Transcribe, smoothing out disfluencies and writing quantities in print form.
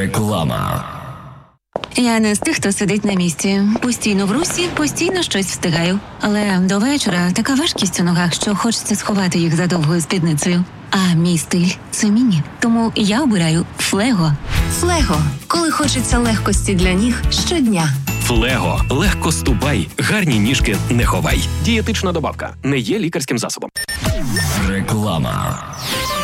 Реклама. Я не з тих, хто сидить на місці. Постійно в русі, постійно щось встигаю. Але до вечора така важкість у ногах, що хочеться сховати їх за довгою спідницею. А мій стиль – це міні. Тому я обираю Флего. Флего. Коли хочеться легкості для ніг щодня. Флего. Легко ступай. Гарні ніжки не ховай. Дієтична добавка. Не є лікарським засобом. Реклама.